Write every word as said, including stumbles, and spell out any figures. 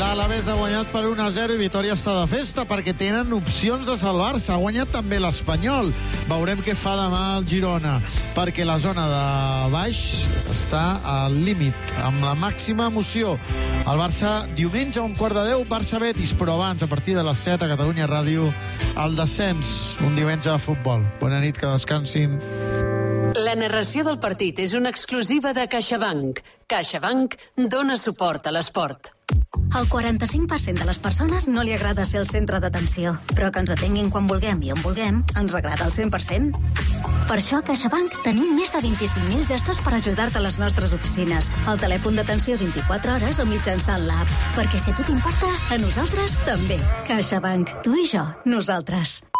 L'Alavés ha guanyat per un a zero i Vitòria està de festa perquè tenen opcions de salvar-se. Ha guanyat també l'Espanyol. Veurem què fa demà el Girona, perquè la zona de baix està al límit, amb la màxima emoció. El Barça, diumenge a un quart de deu, Barça-Betis, però abans, a partir de les set, a Catalunya Ràdio, el descens, un diumenge de futbol. Bona nit, que descansin. La narració del partit és una exclusiva de CaixaBank. CaixaBank dona suport a l'esport. El quaranta-cinc per cent de les persones no li agrada ser el centre d'atenció, però que ens atenguin quan vulguem i on vulguem ens agrada el cent per cent. Per això a CaixaBank tenim més de vint-i-cinc mil gestors per ajudar-te a les nostres oficines, al telèfon d'atenció vint-i-quatre hores o mitjançant l'app. Perquè si a tu t'importa, a nosaltres també. CaixaBank. Tu i jo, nosaltres.